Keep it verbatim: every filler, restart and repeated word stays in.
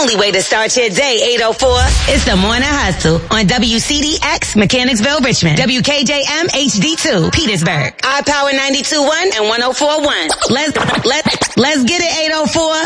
only way to start your day, eight oh four. It's the Morning Hustle on W C D X, Mechanicsville, Richmond. W K J M H D two, Petersburg. iPower ninety-two point one and one oh four point one. Let's, let's, let's get it, eight oh four.